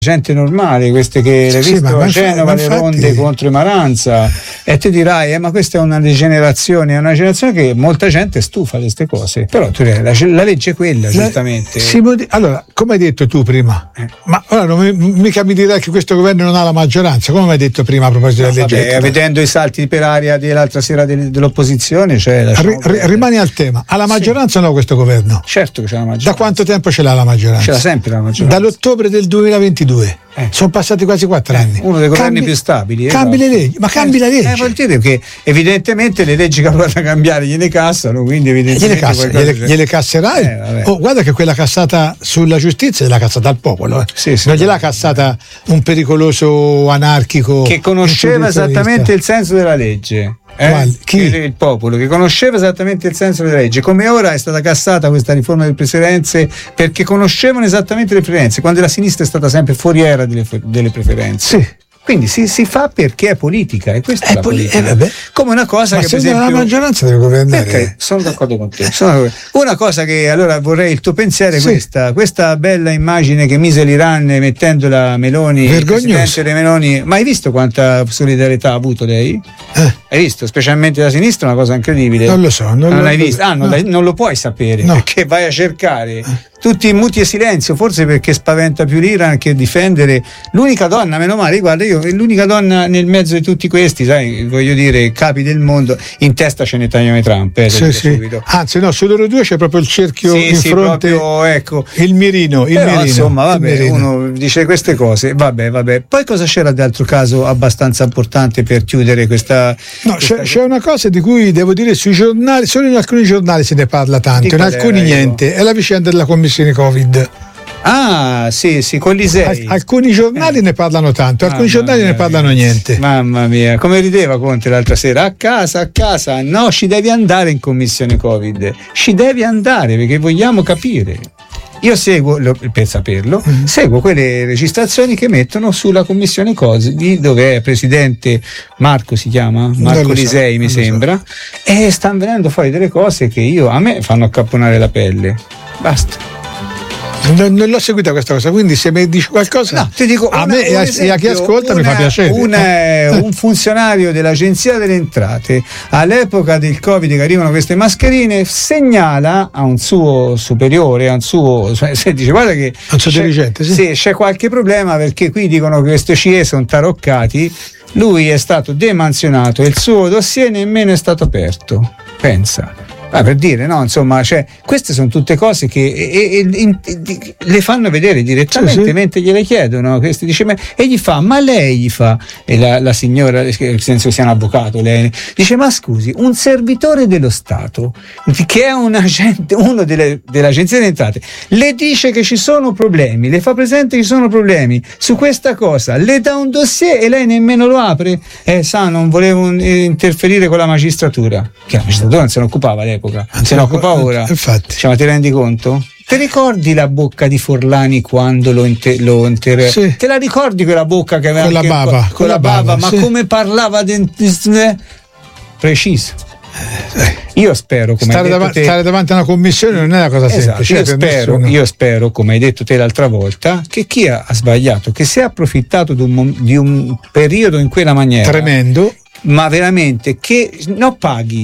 gente normale, queste che l'hai visto a Genova, le ronde contro i Maranza, e ti dirai ma questa è una generazione che molta gente è stufa di queste cose, però tu la legge è quella, giustamente. Allora, come hai detto tu prima, ma ora non mica mi dirai che questo governo non ha la maggioranza, come hai detto prima a proposito della legge. Vedendo i salti per aria dell'altra sera dell'opposizione, rimani al tema. Ha la maggioranza o no questo governo? Certo che c'è la maggioranza. Da quanto tempo ce l'ha la maggioranza? Ce l'ha sempre la maggioranza. Dall'ottobre del 2022. Sono passati quasi 4 anni. Uno dei governi più stabili. Cambi le leggi, ma cambi la legge. Vuol dire che evidentemente le leggi che provano a cambiare gliene cassano, quindi evidentemente gliele casserai. Guarda che quella cassata sulla giustizia l'ha cassata al popolo. Non gliel'ha cassata un pericoloso anarchico che conosceva esattamente il senso della legge. Chi? Il popolo che conosceva esattamente il senso della legge, come ora è stata cassata questa riforma delle preferenze perché conoscevano esattamente le preferenze, quando la sinistra è stata sempre foriera delle preferenze. Sì. Quindi si fa perché è politica, e questa è la politica. Come una cosa ma che per esempio la maggioranza deve governare. Perché? Sono d'accordo con te. Una cosa che allora vorrei il tuo pensiero è questa bella immagine che mise l'Iran mettendo la Meloni, il presidente delle Meloni. Ma hai visto quanta solidarietà ha avuto lei? Hai visto? Specialmente da sinistra, una cosa incredibile. Non lo so. Non l'hai visto? Non lo puoi sapere, perché vai a cercare tutti in muti e silenzio, forse perché spaventa più l'Iran che difendere l'unica donna, meno male, guarda, io l'unica donna nel mezzo di tutti questi, sai, voglio dire, capi del mondo, in testa ce ne tagliano i Trump, subito. Anzi no, su loro due c'è proprio il cerchio in fronte, proprio, ecco, il mirino. Insomma, vabbè, uno dice queste cose, vabbè. Poi cosa c'era di altro caso abbastanza importante per chiudere questa? No, c'è una cosa di cui devo dire sui giornali, solo in alcuni giornali se ne parla tanto, in alcuni niente, è la vicenda della commissione Covid. Sì, con l'Isei. Alcuni giornali ne parlano tanto, alcuni giornali ne parlano niente. Mamma mia, come rideva Conte l'altra sera, a casa, no, ci devi andare in commissione Covid, ci devi andare perché vogliamo capire. Io seguo, per saperlo, seguo quelle registrazioni che mettono sulla commissione Covid, dove è presidente Marco Lisei, mi sembra, e stanno venendo fuori delle cose che a me fanno accapponare la pelle. Basta. Non l'ho seguita questa cosa, quindi se mi dici qualcosa, ti dico, a me e a chi ascolta mi fa piacere. Un funzionario dell'Agenzia delle Entrate all'epoca del Covid, che arrivano queste mascherine, segnala a un suo superiore, dice guarda che a un suo dirigente, sì, c'è qualche problema perché qui dicono che questi CE sono taroccati. Lui è stato demansionato e il suo dossier nemmeno è stato aperto. Pensa. Per dire, no, insomma, queste sono tutte cose che le fanno vedere direttamente mentre gliele chiedono. Dice, lei gli fa, e la signora, nel senso che sia un avvocato, lei dice, ma scusi, un servitore dello Stato che è un agente, uno dell'Agenzia delle Entrate, le dice che ci sono problemi, le fa presente che ci sono problemi su questa cosa, le dà un dossier e lei nemmeno lo apre? Non volevo interferire con la magistratura, che la magistratura non se ne occupava all'epoca. Se ne occupa ora. Infatti. Ma ti rendi conto? Ti ricordi la bocca di Forlani quando lo interrò? Sì. Te la ricordi quella bocca che aveva con la bava, ma come parlava preciso. Io spero, come stare davanti a una commissione non è una cosa semplice. Io spero, come hai detto te l'altra volta, che chi ha sbagliato, che si è approfittato di un periodo in quella maniera tremendo, ma veramente che strapaghi.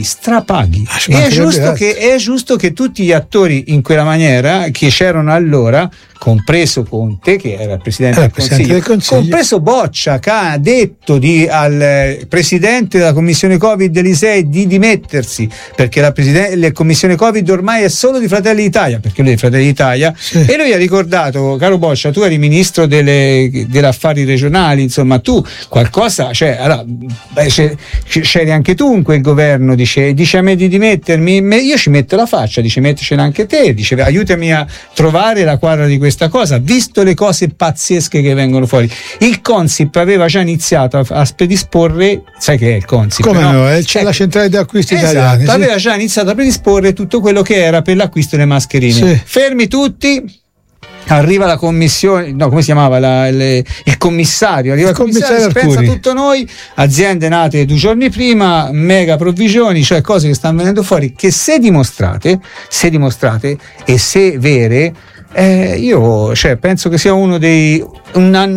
È giusto che tutti gli attori in quella maniera che c'erano allora, compreso Conte che era il presidente del Consiglio, compreso Boccia che ha detto al presidente della commissione Covid dell'Isei di dimettersi perché la commissione Covid ormai è solo di Fratelli d'Italia, perché lui è di Fratelli d'Italia, e lui ha ricordato, caro Boccia, tu eri ministro delle affari regionali, insomma tu qualcosa, c'eri anche tu in quel governo, dice a me di dimettermi, io ci metto la faccia, dice mettercela anche te, dice aiutami a trovare la quadra di questa cosa, visto le cose pazzesche che vengono fuori. Il Consip aveva già iniziato a predisporre, sai che è il Consip? Come no? C'è la centrale di acquisti italiani. Aveva già iniziato a predisporre tutto quello che era per l'acquisto delle mascherine. Fermi tutti. Arriva la commissione, come si chiamava? Il commissario. Arriva il commissario, pensa tutto noi, aziende nate 2 giorni prima, mega provvigioni, cioè cose che stanno venendo fuori che se dimostrate e se vere, Io penso che sia uno dei